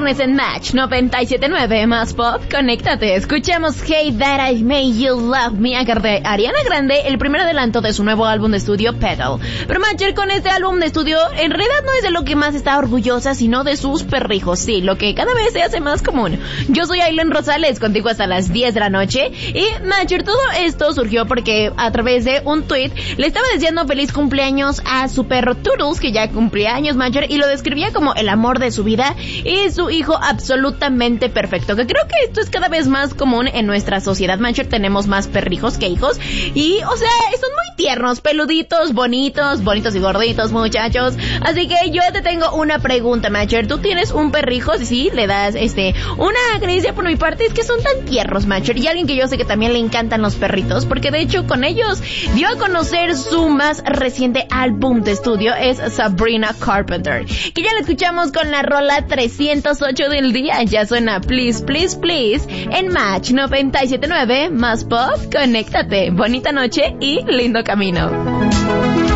viernes en Match 97.9 más pop. Conéctate, escuchemos Hey That I Made You Love Me a cargo de Ariana Grande, el primer adelanto de su nuevo álbum de estudio Petal. Pero Matcher, con este álbum de estudio en realidad no es de lo que más está orgullosa, sino de sus perrijos, sí, lo que cada vez se hace más común. Yo soy Aileen Rosales, contigo hasta las 10 de la noche, y Matcher, todo esto surgió porque a través de un tweet le estaba deseando feliz cumpleaños a su perro Toodles, que ya cumplía años, Matcher, y lo describía como el amor de su vida y su hijo absolutamente perfecto, que creo que esto es cada vez más común en nuestra sociedad, Matcher. Tenemos más perrijos que hijos y, o sea, son muy tiernos, peluditos, bonitos y gorditos, muchachos. Así que yo te tengo una pregunta, Matcher. ¿Tú tienes un perrijo? Sí, le das una creencia por mi parte, es que son tan tiernos, Matcher, y alguien que yo sé que también le encantan los perritos, porque de hecho con ellos dio a conocer su más reciente álbum de estudio, es Sabrina Carpenter, que ya la escuchamos con la rola 308 del día. Ya suena Please, Please, Please en Match 97.9 más pop. Conéctate, bonita noche y lindo camino.